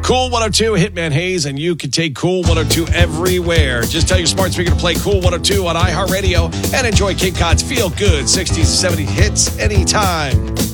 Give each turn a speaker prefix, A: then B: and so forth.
A: Cool 102, Hitman Hayes, and you can take Cool 102 everywhere. Just tell your smart speaker to play Cool 102 on iHeartRadio and enjoy Cape Cod's feel-good 60s and 70s hits anytime.